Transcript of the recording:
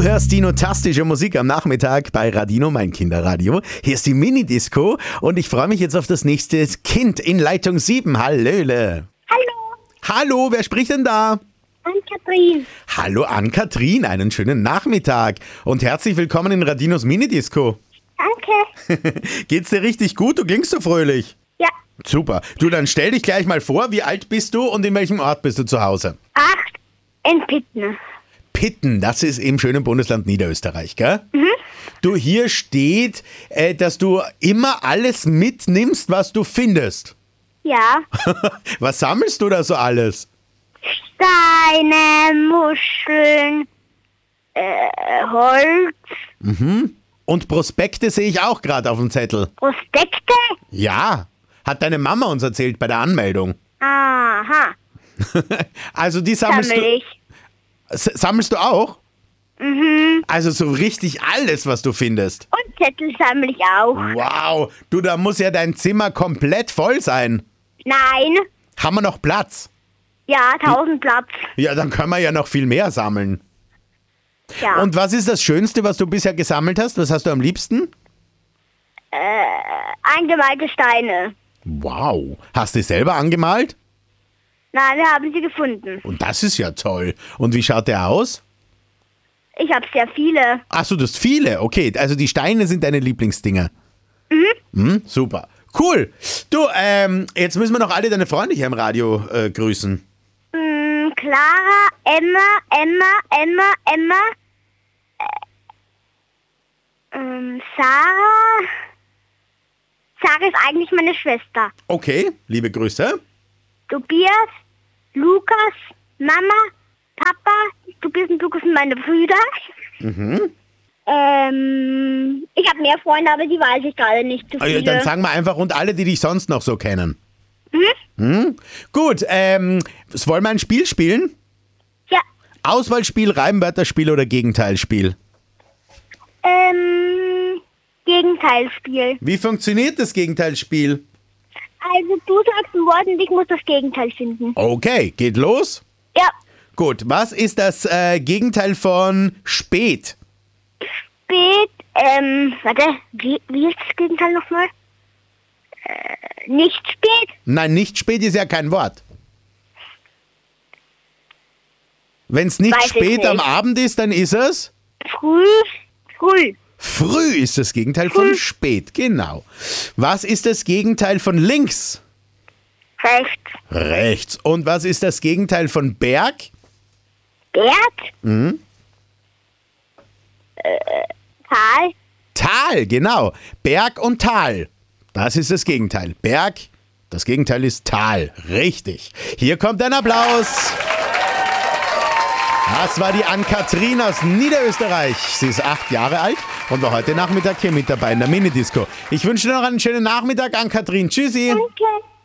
Du hörst dinotastische Musik am Nachmittag bei Radino, mein Kinderradio. Hier ist die Mini-Disco und ich freue mich jetzt auf das nächste Kind in Leitung 7. Hallöle. Hallo, Hallo, wer spricht denn da? Ann-Kathrin. Hallo Ann-Kathrin, einen schönen Nachmittag und herzlich willkommen in Radinos Mini-Disco. Danke. Geht's dir richtig gut? Du klingst so fröhlich. Ja, Super. Du, dann stell dich gleich mal vor, wie alt bist du und in welchem Ort bist du zu Hause? 8 in Pittner. Pitten, das ist im schönen Bundesland Niederösterreich, gell? Du, hier steht, dass du immer alles mitnimmst, was du findest. Ja, Was sammelst du da so alles? Steine, Muscheln, Holz, Und Prospekte sehe ich auch gerade auf dem Zettel. Prospekte. Ja, hat deine Mama uns erzählt bei der Anmeldung. Aha, Also die sammelst sammle du. ich. Sammelst du auch? Also so richtig alles, was du findest. Und Zettel sammle ich auch. Wow, du, da muss ja dein Zimmer komplett voll sein. Nein, Haben wir noch Platz? ja, 1000 Platz. Ja, dann können wir ja noch viel mehr sammeln. Ja, Und was ist das Schönste, was du bisher gesammelt hast? Was hast du am liebsten? eingemalte Steine. Wow. Hast du selber angemalt? Nein, wir haben sie gefunden. Und das ist ja toll. Und wie schaut der aus? Ich habe sehr viele. Achso, du hast viele. Okay, also die Steine sind deine Lieblingsdinger. Super. Cool. Du, jetzt müssen wir noch alle deine Freunde hier im Radio grüßen. Clara, Emma, Sarah. Sarah ist eigentlich meine Schwester. Okay, liebe Grüße. Tobias, Lukas, Mama, Papa, Tobias und Lukas sind meine Brüder. Ich habe mehr Freunde, aber die weiß ich gerade nicht so viele. Dann sagen wir einfach und alle, die dich sonst noch so kennen. Gut, wollen wir ein Spiel spielen? Ja, Auswahlspiel, Reimwörterspiel oder Gegenteilspiel? Gegenteilspiel. Wie funktioniert das Gegenteilspiel? Also du sagst ein Wort und ich muss das Gegenteil finden. Okay, geht los. Ja, Gut, was ist das Gegenteil von spät? spät, wie ist das Gegenteil nochmal? Nicht spät, Nein, nicht spät ist ja kein Wort. Wenn es nicht Weiß ich spät am nicht. Abend ist, dann ist es? früh, Früh ist das Gegenteil von spät, genau. Was ist das Gegenteil von links? rechts, Rechts. Und was ist das Gegenteil von Berg? Berg, Tal, Tal, genau. Berg und Tal. Das ist das Gegenteil. Berg, das Gegenteil ist Tal. Richtig. Hier kommt ein Applaus. Das war die Ann-Kathrin aus Niederösterreich. Sie ist 8 Jahre alt und war heute Nachmittag hier mit dabei in der Minidisco. Ich wünsche dir noch einen schönen Nachmittag, Ann-Kathrin. Tschüssi. danke.